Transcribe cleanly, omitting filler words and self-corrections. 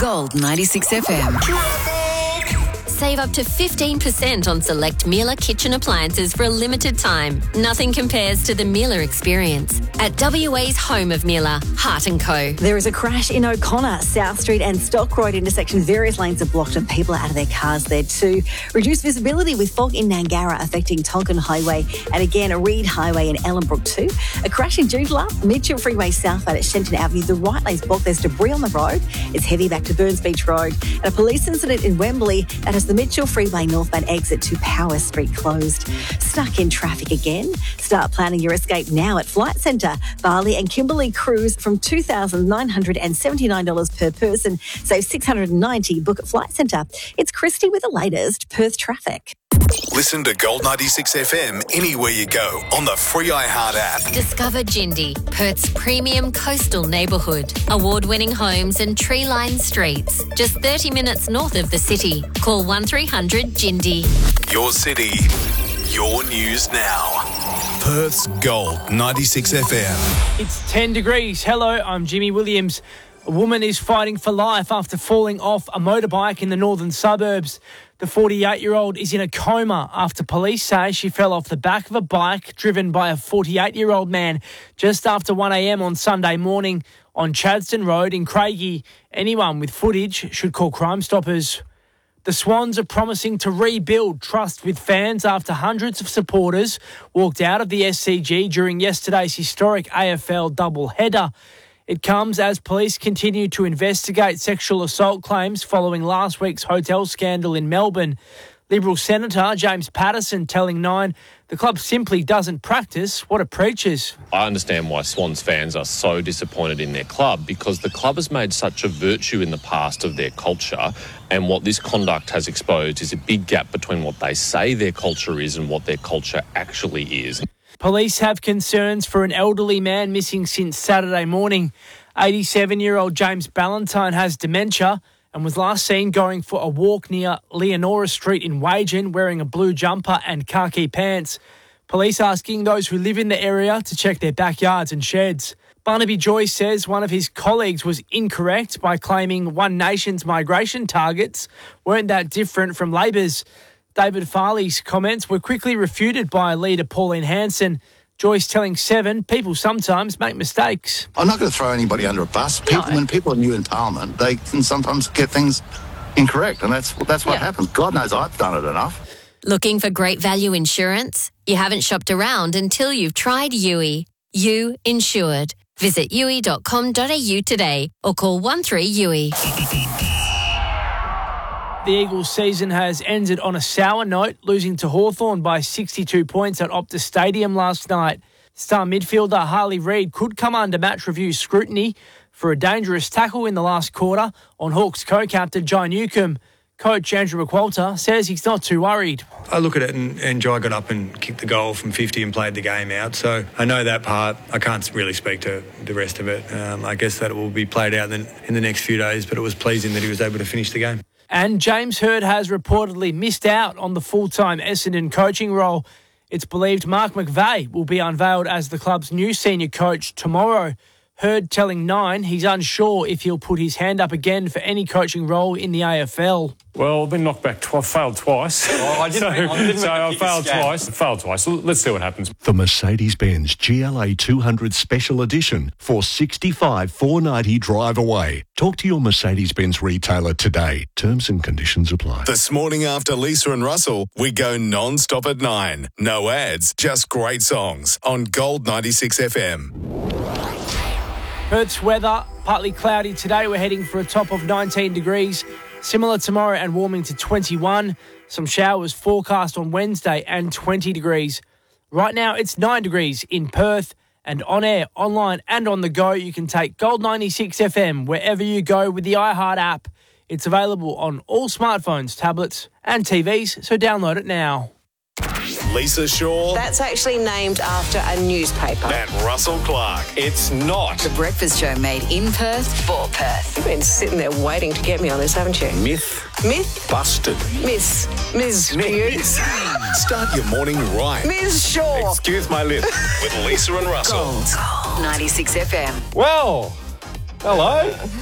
Gold 96 FM. Save up to 15% on select Miele kitchen appliances for a limited time. Nothing compares to the Miele experience. At WA's home of Miele, Hart & Co. There is a crash in O'Connor, South Street and Stock Road intersection. Various lanes are blocked and people are out of their cars there too. Reduced visibility with fog in Nangara affecting Tonkin Highway and again a Reed Highway in Ellenbrook too. A crash in Joondalup, Mitchell Freeway southbound at Shenton Avenue. The right lane's blocked. There's debris on the road. It's heavy back to Burns Beach Road. And a police incident in Wembley that has the Mitchell Freeway northbound exit to Power Street closed. Stuck in traffic again? Start planning your escape now at Flight Centre. Bali and Kimberley cruise from $2,979 per person. Save $690. Book at Flight Centre. It's Christy with the latest Perth traffic. Listen to Gold 96 FM anywhere you go on the free iHeart app. Discover Jindy, Perth's premium coastal neighbourhood. Award-winning homes and tree-lined streets. Just 30 minutes north of the city. Call 1300 Jindy. Your city, your news now. Perth's Gold 96 FM. It's 10 degrees. Hello, I'm Jimmy Williams. A woman is fighting for life after falling off a motorbike in the northern suburbs. The 48-year-old is in a coma after police say she fell off the back of a bike driven by a 48-year-old man just after 1 a.m. on Sunday morning on Chadstone Road in Craigie. Anyone with footage should call Crime Stoppers. The Swans are promising to rebuild trust with fans after hundreds of supporters walked out of the SCG during yesterday's historic AFL double-header. It comes as police continue to investigate sexual assault claims following last week's hotel scandal in Melbourne. Liberal Senator James Patterson telling Nine the club simply doesn't practice what it preaches. I understand why Swans fans are so disappointed in their club because the club has made such a virtue in the past of their culture, and what this conduct has exposed is a big gap between what they say their culture is and what their culture actually is. Police have concerns for an elderly man missing since Saturday morning. 87-year-old James Ballantyne has dementia and was last seen going for a walk near Leonora Street in Wagen wearing a blue jumper and khaki pants. Police asking those who live in the area to check their backyards and sheds. Barnaby Joyce says one of his colleagues was incorrect by claiming One Nation's migration targets weren't that different from Labor's. David Farley's comments were quickly refuted by leader Pauline Hanson. Joyce telling Seven, people sometimes make mistakes. I'm not going to throw anybody under a bus. When people are new in Parliament, they can sometimes get things incorrect, and that's what happens. God knows I've done it enough. Looking for great value insurance? You haven't shopped around until you've tried Yui. You Insured. Visit yui.com.au today or call 13-YUI. The Eagles season has ended on a sour note, losing to Hawthorn by 62 points at Optus Stadium last night. Star midfielder Harley Reid could come under match review scrutiny for a dangerous tackle in the last quarter on Hawks co-captain Jai Newcombe. Coach Andrew McQualter says he's not too worried. I look at it and Jai got up and kicked the goal from 50 and played the game out. So I know that part. I can't really speak to the rest of it. I guess that it will be played out in the next few days, but it was pleasing that he was able to finish the game. And James Hird has reportedly missed out on the full-time Essendon coaching role. It's believed Mark McVeigh will be unveiled as the club's new senior coach tomorrow. Hird telling Nine he's unsure if he'll put his hand up again for any coaching role in the AFL. Well, I've been knocked back. I've failed twice. Oh, I failed twice. Let's see what happens. The Mercedes-Benz GLA 200 Special Edition for $65,490 drive away. Talk to your Mercedes-Benz retailer today. Terms and conditions apply. This morning after Lisa and Russell, we go non-stop at 9. No ads, just great songs on Gold 96 FM. Perth's weather, partly cloudy today. We're heading for a top of 19 degrees. Similar tomorrow and warming to 21. Some showers forecast on Wednesday and 20 degrees. Right now it's 9 degrees in Perth, and on air, online and on the go, you can take Gold 96 FM wherever you go with the iHeart app. It's available on all smartphones, tablets and TVs, so download it now. Lisa Shaw. That's actually named after a newspaper. And Russell Clark. It's not. The Breakfast Show made in Perth for Perth. You've been sitting there waiting to get me on this, haven't you? Myth. Busted. Ms. Start your morning right. Ms. Shaw. Excuse my lip. With Lisa and Russell. Gold 96 FM. Well, hello.